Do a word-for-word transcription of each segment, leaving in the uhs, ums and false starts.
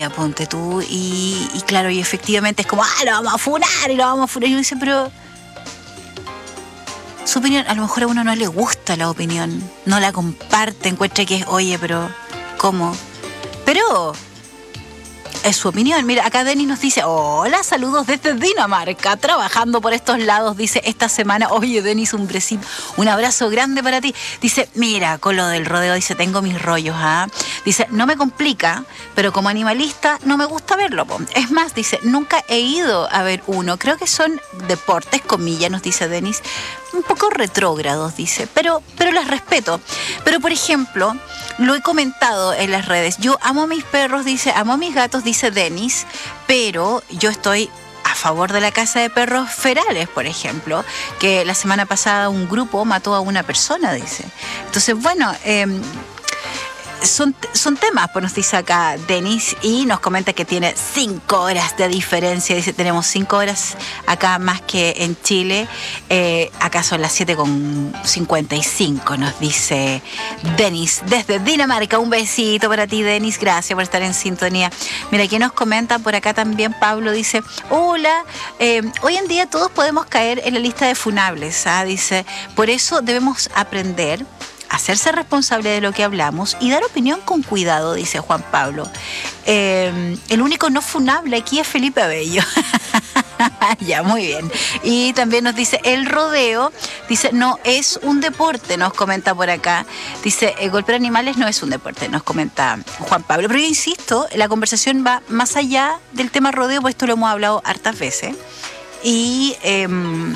familia, ponte tú, y, y claro, y efectivamente es como, ah, lo vamos a funar y lo vamos a funar. Y uno dice, pero su opinión, a lo mejor a uno no le gusta la opinión, no la comparte, encuentra que es, oye, pero ¿cómo? Pero es su opinión. Mira, acá Denis nos dice, hola, saludos desde Dinamarca, trabajando por estos lados, dice, esta semana. Oye, Denis, un besito, un abrazo grande para ti. Dice, mira, con lo del rodeo, dice, tengo mis rollos, ¿ah? Dice, no me complica, pero como animalista no me gusta verlo, po. Es más, dice, nunca he ido a ver uno. Creo que son deportes, comillas, nos dice Denis, un poco retrógrados, dice, pero, pero las respeto. Pero, por ejemplo, lo he comentado en las redes, yo amo a mis perros, dice, amo a mis gatos, dice Denis, pero yo estoy a favor de la caza de perros ferales, por ejemplo, que la semana pasada un grupo mató a una persona, dice. Entonces, bueno, eh, Son, son temas, pues nos dice acá Denis, y nos comenta que tiene cinco horas de diferencia. Dice, tenemos cinco horas acá más que en Chile. Eh, acá son las siete con cincuenta y cinco, nos dice Denis desde Dinamarca. Un besito para ti, Denis. Gracias por estar en sintonía. Mira, aquí nos comenta por acá también Pablo. Dice, hola, eh, hoy en día todos podemos caer en la lista de funables, ¿ah? Dice, por eso debemos aprender hacerse responsable de lo que hablamos y dar opinión con cuidado, dice Juan Pablo. Eh, el único no funable aquí es Felipe Abello. Ya, muy bien. Y también nos dice, el rodeo, dice, no es un deporte, nos comenta por acá. Dice, el golpear animales no es un deporte, nos comenta Juan Pablo. Pero yo insisto, la conversación va más allá del tema rodeo, pues esto lo hemos hablado hartas veces. Y Eh,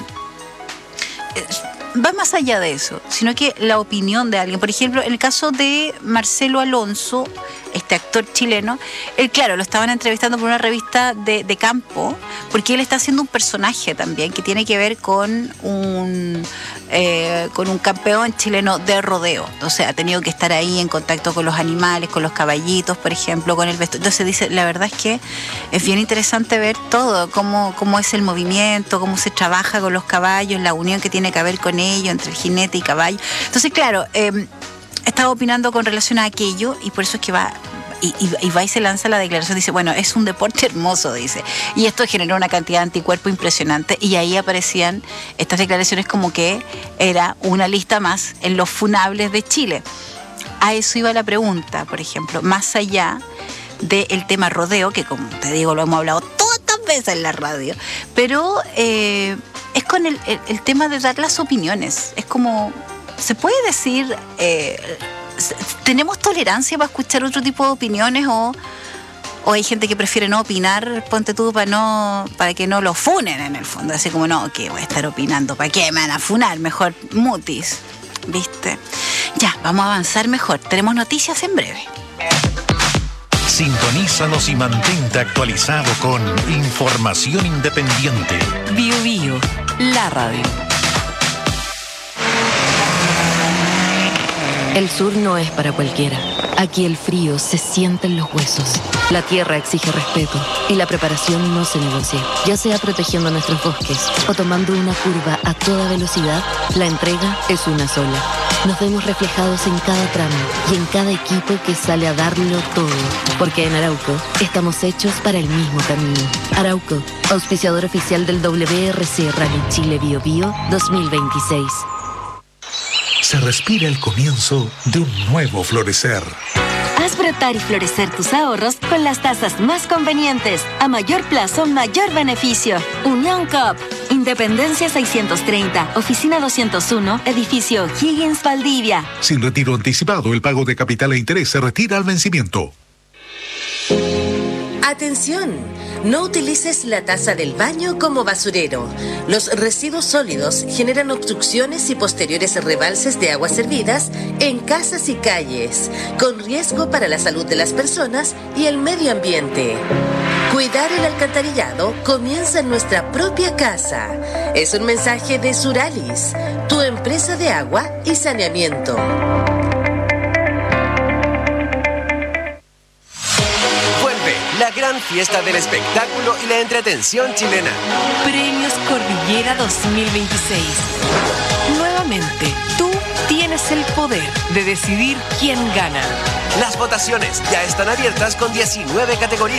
va más allá de eso, sino que la opinión de alguien. Por ejemplo, en el caso de Marcelo Alonso, este actor chileno, él, claro, lo estaban entrevistando por una revista de, de campo, porque él está haciendo un personaje también que tiene que ver con un eh, con un campeón chileno de rodeo. O sea, ha tenido que estar ahí en contacto con los animales, con los caballitos, por ejemplo, con el vestuario. Entonces dice, la verdad es que es bien interesante ver todo, cómo, cómo es el movimiento, cómo se trabaja con los caballos, la unión que tiene que haber con ellos, entre el jinete y caballo. Entonces, claro, eh, estaba opinando con relación a aquello y por eso es que va y, y, y va y se lanza la declaración, dice, bueno, es un deporte hermoso, dice, y esto generó una cantidad de anticuerpos impresionante, y ahí aparecían estas declaraciones como que era una lista más en los funables de Chile. A eso iba la pregunta, por ejemplo, más allá del tema rodeo, que como te digo, lo hemos hablado todas veces en la radio, pero eh, es con el, el, el tema de dar las opiniones. Es como, se puede decir, eh, ¿tenemos tolerancia para escuchar otro tipo de opiniones o, o hay gente que prefiere no opinar, ponte tú, para no para que no lo funen en el fondo? Así como, no, que voy a estar opinando, ¿para qué me van a funar? Mejor mutis, ¿viste? Ya, vamos a avanzar mejor. Tenemos noticias en breve. Sintonízanos y mantente actualizado con información independiente. Bio Bio, la radio. El sur no es para cualquiera. Aquí el frío se siente en los huesos. La tierra exige respeto y la preparación no se negocia. Ya sea protegiendo nuestros bosques o tomando una curva a toda velocidad, la entrega es una sola. Nos vemos reflejados en cada tramo y en cada equipo que sale a darlo todo. Porque en Arauco estamos hechos para el mismo camino. Arauco, auspiciador oficial del W R C Rally Chile Bio Bio dos mil veintiséis. Se respira el comienzo de un nuevo florecer. Haz brotar y florecer tus ahorros con las tasas más convenientes. A mayor plazo, mayor beneficio. Unión Coop. Independencia seiscientos treinta, Oficina doscientos uno, Edificio Higgins, Valdivia. Sin retiro anticipado, el pago de capital e interés se retira al vencimiento. Atención, no utilices la taza del baño como basurero. Los residuos sólidos generan obstrucciones y posteriores rebalses de aguas servidas en casas y calles, con riesgo para la salud de las personas y el medio ambiente. Cuidar el alcantarillado comienza en nuestra propia casa. Es un mensaje de Suralis, tu empresa de agua y saneamiento. La gran fiesta del espectáculo y la entretención chilena. Premios Cordillera dos mil veintiséis. Nuevamente, tú tienes el poder de decidir quién gana. Las votaciones ya están abiertas con diecinueve categorías.